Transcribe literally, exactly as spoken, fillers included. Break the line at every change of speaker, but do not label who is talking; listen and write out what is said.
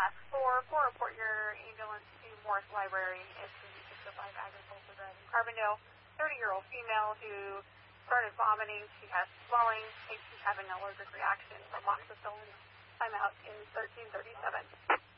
task four, four, report your ambulance to Morris Library at three six oh five Agriculture Drive in Carbondale. thirty-year-old female who started vomiting. She has swelling. Thinks she's having an allergic reaction. Amoxicillin. Timeout in thirteen thirty-seven.